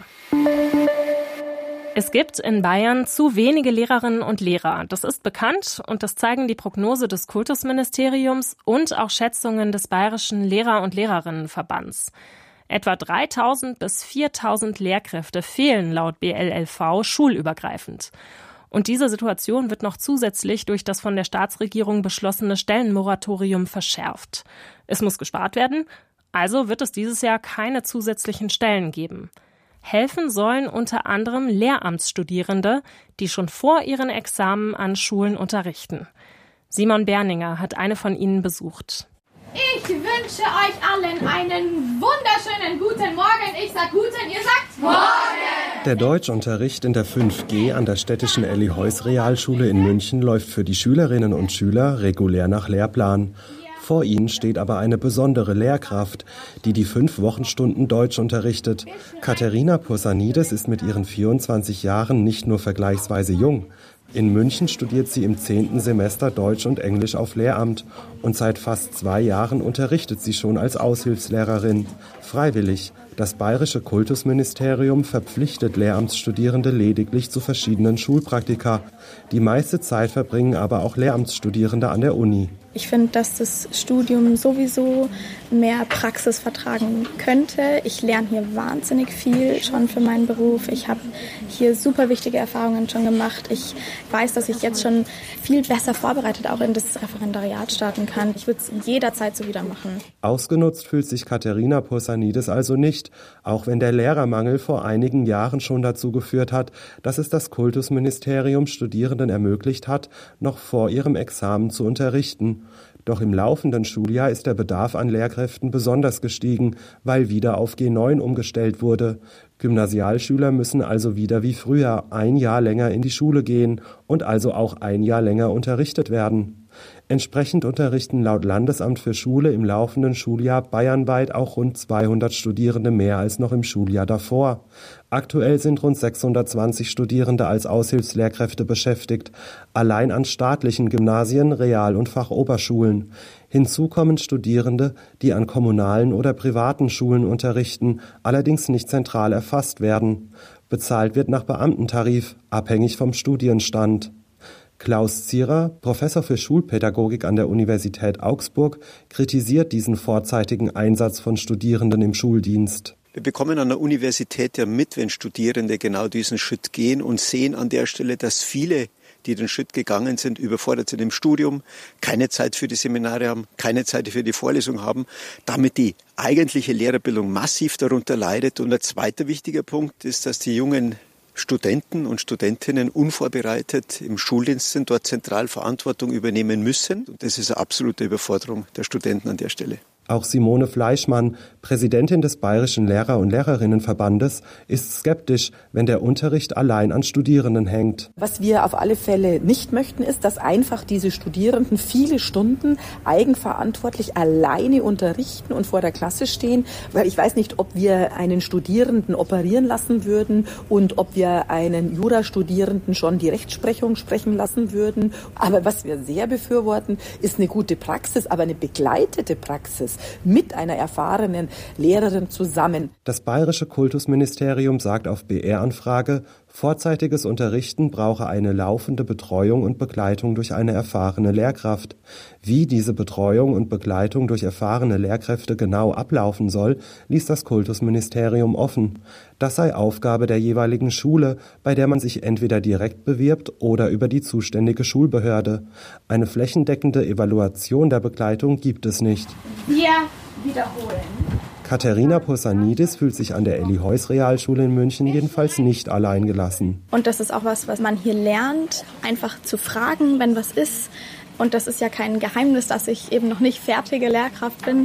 S19: Es gibt in Bayern zu wenige Lehrerinnen und Lehrer. Das ist bekannt und das zeigen die Prognose des Kultusministeriums und auch Schätzungen des Bayerischen Lehrer- und Lehrerinnenverbands. Etwa dreitausend bis viertausend Lehrkräfte fehlen laut B L L V schulübergreifend. Und diese Situation wird noch zusätzlich durch das von der Staatsregierung beschlossene Stellenmoratorium verschärft. Es muss gespart werden, also wird es dieses Jahr keine zusätzlichen Stellen geben. Helfen sollen unter anderem Lehramtsstudierende, die schon vor ihren Examen an Schulen unterrichten. Simon Berninger hat eine von ihnen besucht.
S7: Ich wünsche euch allen einen wunderschönen guten Morgen. Ich sag guten, ihr sagt Morgen.
S8: Der Deutschunterricht in der fünf G an der städtischen Elli Heuss Realschule in München läuft für die Schülerinnen und Schüler regulär nach Lehrplan. Vor ihnen steht aber eine besondere Lehrkraft, die die fünf Wochenstunden Deutsch unterrichtet. Katharina Posanides ist mit ihren vierundzwanzig Jahren nicht nur vergleichsweise jung. In München studiert sie im zehnten Semester Deutsch und Englisch auf Lehramt und seit fast zwei Jahren unterrichtet sie schon als Aushilfslehrerin. Freiwillig. Das Bayerische Kultusministerium verpflichtet Lehramtsstudierende lediglich zu verschiedenen Schulpraktika. Die meiste Zeit verbringen aber auch Lehramtsstudierende an der Uni.
S24: Ich finde, dass das Studium sowieso mehr Praxis vertragen könnte. Ich lerne hier wahnsinnig viel schon für meinen Beruf. Ich habe hier super wichtige Erfahrungen schon gemacht. Ich weiß, dass ich jetzt schon viel besser vorbereitet auch in das Referendariat starten kann. Ich würde es jederzeit so wieder machen.
S8: Ausgenutzt fühlt sich Katharina Posanides also nicht, auch wenn der Lehrermangel vor einigen Jahren schon dazu geführt hat, dass es das Kultusministerium Studierenden ermöglicht hat, noch vor ihrem Examen zu unterrichten. Doch im laufenden Schuljahr ist der Bedarf an Lehrkräften besonders gestiegen, weil wieder auf G neun umgestellt wurde. Gymnasialschüler müssen also wieder wie früher ein Jahr länger in die Schule gehen und also auch ein Jahr länger unterrichtet werden. Entsprechend unterrichten laut Landesamt für Schule im laufenden Schuljahr bayernweit auch rund zweihundert Studierende mehr als noch im Schuljahr davor. Aktuell sind rund sechshundertzwanzig Studierende als Aushilfslehrkräfte beschäftigt, allein an staatlichen Gymnasien, Real- und Fachoberschulen. Hinzu kommen Studierende, die an kommunalen oder privaten Schulen unterrichten, allerdings nicht zentral erfasst werden. Bezahlt wird nach Beamtentarif, abhängig vom Studienstand. Klaus Zierer, Professor für Schulpädagogik an der Universität Augsburg, kritisiert diesen vorzeitigen Einsatz von Studierenden im Schuldienst.
S25: Wir bekommen an der Universität ja mit, wenn Studierende genau diesen Schritt gehen und sehen an der Stelle, dass viele, die den Schritt gegangen sind, überfordert sind im Studium, keine Zeit für die Seminare haben, keine Zeit für die Vorlesung haben, damit die eigentliche Lehrerbildung massiv darunter leidet. Und ein zweiter wichtiger Punkt ist, dass die jungen Studenten und Studentinnen unvorbereitet im Schuldienst sind, dort zentral Verantwortung übernehmen müssen. Und das ist eine absolute Überforderung der Studenten an der Stelle.
S8: Auch Simone Fleischmann, Präsidentin des Bayerischen Lehrer- und Lehrerinnenverbandes, ist skeptisch, wenn der Unterricht allein an Studierenden hängt.
S26: Was wir auf alle Fälle nicht möchten, ist, dass einfach diese Studierenden viele Stunden eigenverantwortlich alleine unterrichten und vor der Klasse stehen, weil ich weiß nicht, ob wir einen Studierenden operieren lassen würden und ob wir einen Jurastudierenden schon die Rechtsprechung sprechen lassen würden. Aber was wir sehr befürworten, ist eine gute Praxis, aber eine begleitete Praxis mit einer erfahrenen Lehrerin zusammen.
S8: Das Bayerische Kultusministerium sagt auf B R-Anfrage, vorzeitiges Unterrichten brauche eine laufende Betreuung und Begleitung durch eine erfahrene Lehrkraft. Wie diese Betreuung und Begleitung durch erfahrene Lehrkräfte genau ablaufen soll, ließ das Kultusministerium offen. Das sei Aufgabe der jeweiligen Schule, bei der man sich entweder direkt bewirbt oder über die zuständige Schulbehörde. Eine flächendeckende Evaluation der Begleitung gibt es nicht.
S7: Wir wiederholen.
S8: Katharina Posanides fühlt sich an der Elli Heuss Realschule in München jedenfalls nicht allein gelassen.
S24: Und das ist auch was, was man hier lernt, einfach zu fragen, wenn was ist. Und das ist ja kein Geheimnis, dass ich eben noch nicht fertige Lehrkraft bin.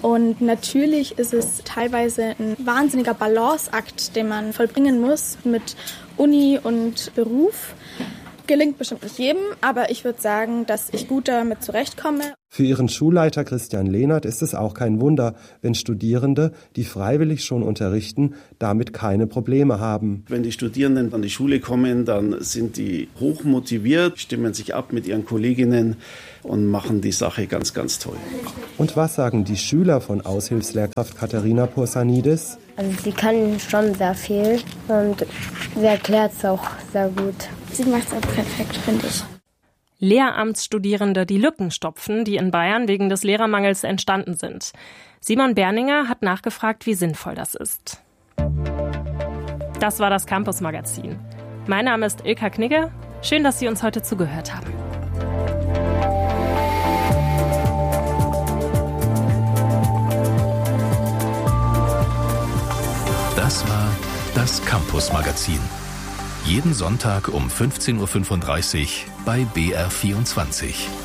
S24: Und natürlich ist es teilweise ein wahnsinniger Balanceakt, den man vollbringen muss mit Uni und Beruf. Gelingt bestimmt nicht jedem, aber ich würde sagen, dass ich gut damit zurechtkomme.
S8: Für ihren Schulleiter Christian Lehnert ist es auch kein Wunder, wenn Studierende, die freiwillig schon unterrichten, damit keine Probleme haben.
S9: Wenn die Studierenden an die Schule kommen, dann sind die hochmotiviert, stimmen sich ab mit ihren Kolleginnen und machen die Sache ganz, ganz toll.
S8: Und was sagen die Schüler von Aushilfslehrkraft Katharina Poursanidis?
S10: Also sie kann schon sehr viel und sie erklärt es auch sehr gut.
S24: Sie macht es auch perfekt, finde ich.
S19: Lehramtsstudierende die Lücken stopfen, die in Bayern wegen des Lehrermangels entstanden sind. Simon Berninger hat nachgefragt, wie sinnvoll das ist. Das war das Campus-Magazin. Mein Name ist Ilka Knigge. Schön, dass Sie uns heute zugehört haben.
S16: Das war das Campus-Magazin. Jeden Sonntag um fünfzehn Uhr fünfunddreißig bei B R vierundzwanzig.